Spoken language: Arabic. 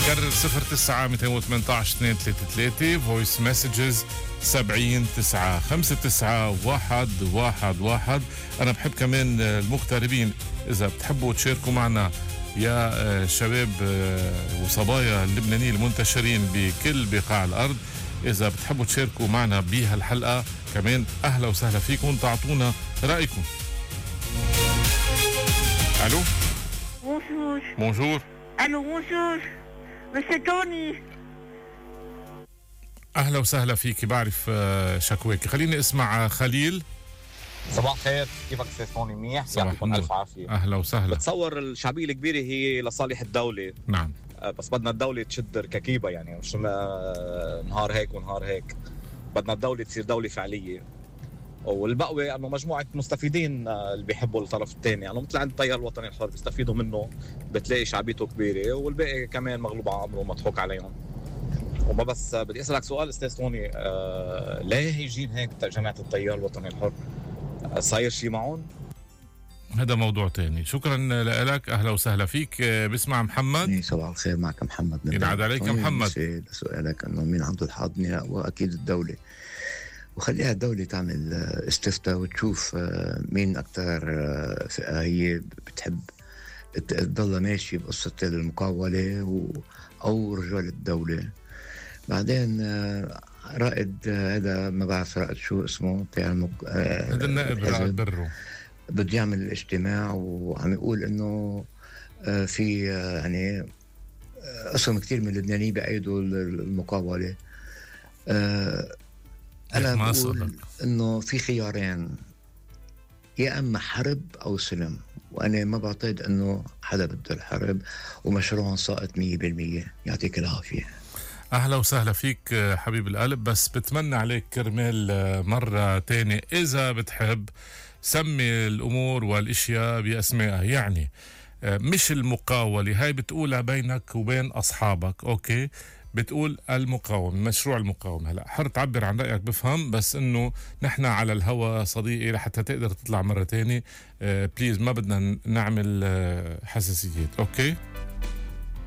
كرر 09-218-233 فويس مسجز 70-9-59-111. أنا بحب كمان المغتربين إذا بتحبوا تشاركوا معنا يا شباب وصبايا اللبنانيين المنتشرين بكل بقاع الأرض، إذا بتحبوا تشاركوا معنا بهالحلقة كمان أهلا وسهلا فيكم، تعطونا رأيكم. ألو Bonjour. بونجور. Allô, bonjour. Monsieur Tony. أهلا وسهلا فيك، بعرف شكويك. خليني اسمع خليل. صباح الخير، كيفك استاذ توني؟ منيح، يعطيكم الف عافيه. اهلا وسهلا. بتصور الشعبيه الكبيره هي لصالح الدوله. نعم. بس بدنا الدوله تشد ركاكيبه، يعني مش نهار هيك ونهار هيك. بدنا الدوله تصير دوله فعليه، والبقوه انه مجموعه مستفيدين اللي بيحبوا الطرف الثاني، يعني مثل عند التيار الوطني الحر بيستفيدوا منه، بتلاقي شعبيته كبيره، والباقي كمان مغلوب على امره ومضحوك عليهم. وما بس بدي اسالك سؤال استاذ توني، ليه هيجين هيك جماعه التيار الوطني الحر؟ صاير شيء معهم؟ هذا موضوع تاني. شكرا لك، اهلا وسهلا فيك. بسمع محمد. صباح الخير، معك محمد. ينعاد عليك محمد. سؤالك انه مين عنده الحاضنه؟ واكيد الدوله، وخليها الدوله تعمل استفتاء وتشوف مين اكثر فئه هي بتحب تضل ماشي بقصه المقاوله او رجال الدوله. بعدين رائد هذا ما بعرف رائد شو اسمه بتاع هذا النائب رائد برو بده يعمل الاجتماع، وعم يقول انه في يعني قسم كثير من اللبنانيين بأيدوا المقاولة. أنا بقول إنه في خيارين، يا أما حرب أو سلم، وأنا ما بعتقد إنه حدا بده الحرب، ومشروع ساقط 100%. يعطيك العافية. أهلا وسهلا فيك حبيب القلب، بس بتمنى عليك كرمال مرة تاني إذا بتحب سمي الأمور والإشياء بأسمائها، يعني مش المقاولة هاي بتقولها بينك وبين أصحابك، أوكي؟ بتقول المقاوم، مشروع المقاوم. هلا حر تعبر عن رأيك بفهم، بس إنه نحن على الهوا صديقي لحتى تقدر تطلع مرة تاني بليز ما بدنا نعمل حساسيات، أوكي؟